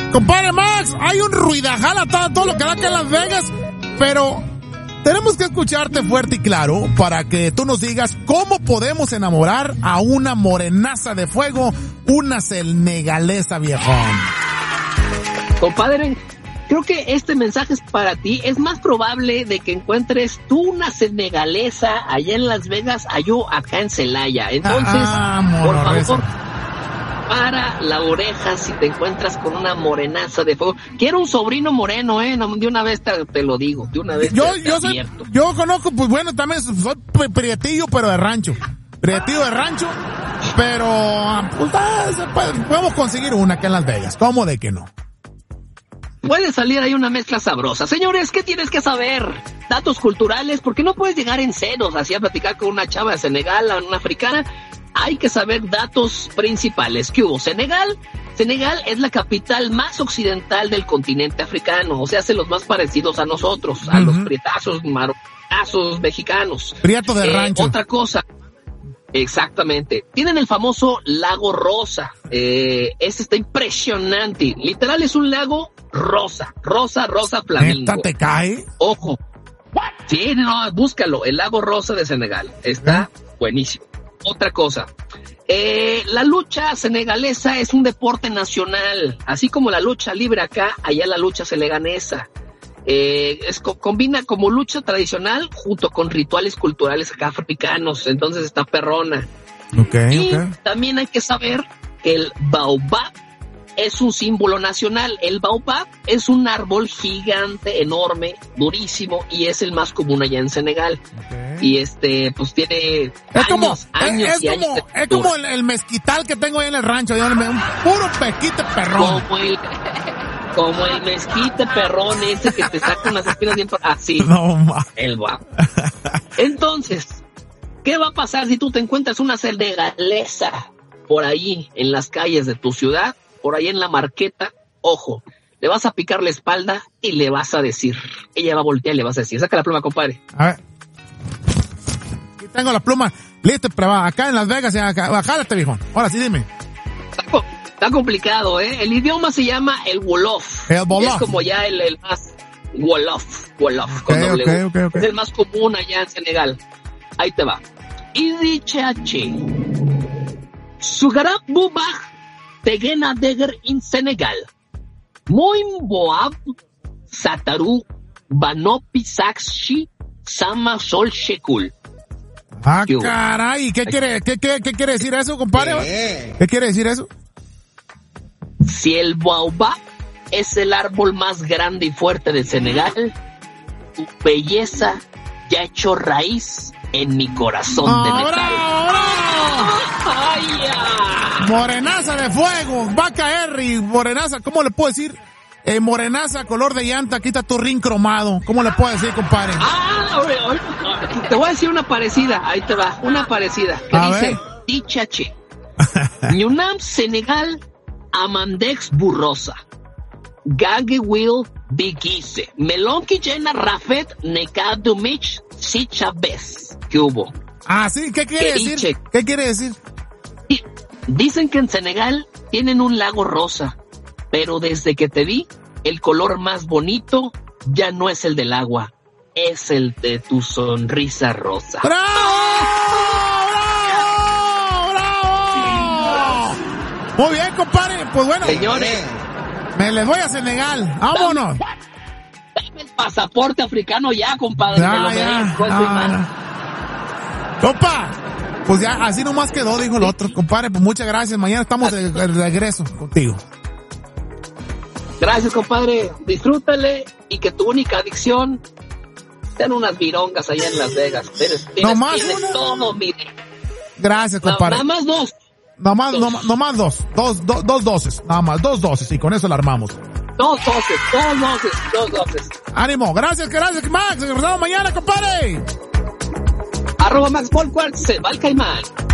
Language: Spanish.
Compadre Max, hay un ruidajal a todo lo que da acá en Las Vegas, pero tenemos que escucharte fuerte y claro para que tú nos digas cómo podemos enamorar a una morenaza de fuego, una senegalesa, viejón. Compadre, creo que este mensaje es para ti. Es más probable de que encuentres tú una senegalesa allá en Las Vegas a yo acá en Celaya. Entonces, por favor, para la oreja si te encuentras con una morenaza de fuego. Quiero un sobrino moreno, de una vez te lo digo, de una vez yo conozco, pues bueno, también soy prietillo, pero de rancho. Prietillo de rancho, pero pues, podemos conseguir una acá en Las Vegas. ¿Cómo de que no? Puede salir ahí una mezcla sabrosa. Señores, ¿qué tienes que saber? Datos culturales, porque no puedes llegar en ceros así a platicar con una chava de Senegal, una africana. Hay que saber datos principales. ¿Qué hubo? Senegal es la capital más occidental del continente africano, o sea, hace los más parecidos a nosotros, a los prietazos, marocazos mexicanos. Prieto de rancho. Otra cosa, exactamente. Tienen el famoso lago Rosa. Ese está impresionante. Literal es un lago rosa flamingo. ¿Neta te cae? Ojo. Sí, no, búscalo. El lago Rosa de Senegal. Está buenísimo. Otra cosa, la lucha senegalesa es un deporte nacional, así como la lucha libre acá, allá la lucha senegalesa. Combina como lucha tradicional junto con rituales culturales acá africanos, entonces está perrona. Y también hay que saber que el baobab es un símbolo nacional. El baobab es un árbol gigante, enorme, durísimo, y es el más común allá en Senegal. Y pues tiene años. Es como el mezquital que tengo ahí en el rancho, un puro pesquite perrón. Como el mezquite perrón ese que te saca unas espinas bien así. No, el baobab. Entonces, ¿qué va a pasar si tú te encuentras una senegalesa por ahí en las calles de tu ciudad? Por ahí en la Marqueta, ojo, le vas a picar la espalda y le vas a decir, ella va a voltear y le vas a decir, saca la pluma, compadre. A ver, aquí tengo la pluma, listo, pero acá en Las Vegas, jálate, viejo, ahora sí dime. Está complicado, el idioma se llama el Wolof. El Wolof. Es como ya el más, Wolof, con doble. Okay. Es el más común allá en Senegal. Ahí te va. Idichache, Sugarab Bubach, Tegena Deger in Senegal. Moim Boab, Sataru, Banopi Sakshi, Sama Sol Shekul. Caray, ¿qué quiere decir eso, compadre? ¿Qué quiere decir eso? Si el baobab es el árbol más grande y fuerte de Senegal, tu belleza ya ha hecho raíz en mi corazón de metal. ¡Ay, ya! Morenaza de fuego, va a caer y morenaza, ¿cómo le puedo decir? Morenaza, color de llanta, quita tu rin cromado. ¿Cómo le puedo decir, compadre? Te voy a decir una parecida, ahí te va, una parecida. Que dice, Dichache. Nyunam Senegal, Amandex Burrosa. Gage Will Bigise. Melonki Jena Rafet Nekadumich Sichabes. ¿Qué hubo? Sí, ¿qué quiere decir? ¿Qué quiere decir? Dicen que en Senegal tienen un lago rosa, pero desde que te vi, el color más bonito ya no es el del agua, es el de tu sonrisa rosa. ¡Bravo! Muy bien, compadre, pues bueno. Señores, me les voy a Senegal, vámonos. Dame el pasaporte africano ya, compadre. Compa, pues ya, así nomás quedó, dijo el otro. Compadre, pues muchas gracias. Mañana estamos de regreso contigo. Gracias, compadre. Disfrútale y que tu única adicción sean unas virongas allá en Las Vegas. Tienes todo, mire. Gracias, compadre. Nada más dos. Nomás dos doces. Nada más, 2 doces. Y con eso la armamos. 2 doces. Ánimo. Gracias, Max. Regresamos mañana, compadre. @Max Polquart, se va el caimán.